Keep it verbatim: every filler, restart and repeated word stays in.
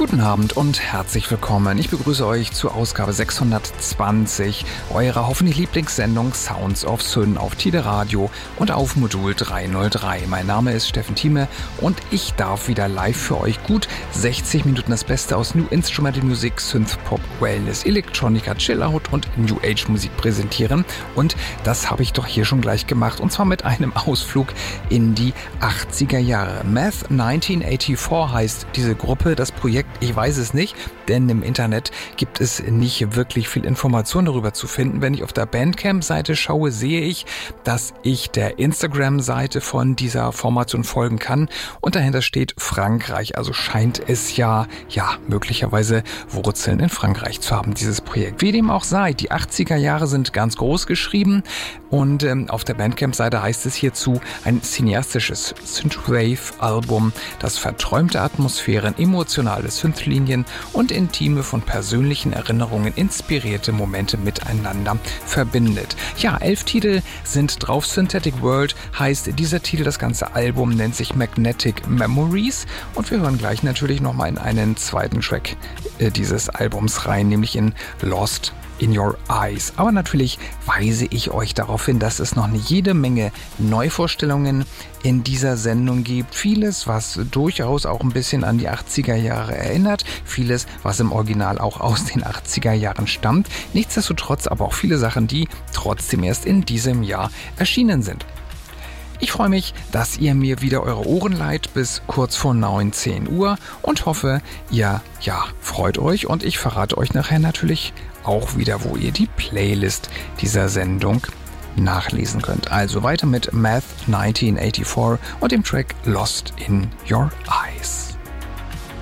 Guten Abend und herzlich willkommen. Ich begrüße euch zur Ausgabe sechshundertzwanzig eurer hoffentlich Lieblingssendung Sounds of Syn auf Tide Radio und auf Modul dreihundertdrei. Mein Name ist Steffen Thieme und ich darf wieder live für euch gut sechzig Minuten das Beste aus New Instrumental Music, Synth Pop, Wellness, Electronica, Chillout und New Age Musik präsentieren. Und das habe ich doch hier schon gleich gemacht, und zwar mit einem Ausflug in die achtziger Jahre. Math neunzehnhundertvierundachtzig heißt diese Gruppe, das Projekt. Ich weiß es nicht, denn im Internet gibt es nicht wirklich viel Information darüber zu finden. Wenn ich auf der Bandcamp-Seite schaue, sehe ich, dass ich der Instagram-Seite von dieser Formation folgen kann. Und dahinter steht Frankreich. Also scheint es ja, ja, möglicherweise Wurzeln in Frankreich zu haben, dieses Projekt. Wie dem auch sei, die achtziger Jahre sind ganz groß geschrieben. Und ähm, auf der Bandcamp-Seite heißt es hierzu ein cineastisches Synthwave-Album, das verträumte Atmosphären, emotionale Synthlinien und intime, von persönlichen Erinnerungen inspirierte Momente miteinander verbindet. Ja, elf Titel sind drauf. Synthetic World heißt dieser Titel. Das ganze Album nennt sich Magnetic Memories. Und wir hören gleich natürlich nochmal in einen zweiten Track äh, dieses Albums rein, nämlich in Lost in Your Eyes. Aber natürlich weise ich euch darauf hin, dass es noch eine jede Menge Neuvorstellungen in dieser Sendung gibt. Vieles, was durchaus auch ein bisschen an die achtziger Jahre erinnert. Vieles, was im Original auch aus den achtziger Jahren stammt. Nichtsdestotrotz aber auch viele Sachen, die trotzdem erst in diesem Jahr erschienen sind. Ich freue mich, dass ihr mir wieder eure Ohren leiht bis kurz vor neunzehn Uhr und hoffe, ihr ja, freut euch, und ich verrate euch nachher natürlich auch wieder, wo ihr die Playlist dieser Sendung nachlesen könnt. Also weiter mit Math neunzehnhundertvierundachtzig und dem Track Lost in Your Eyes.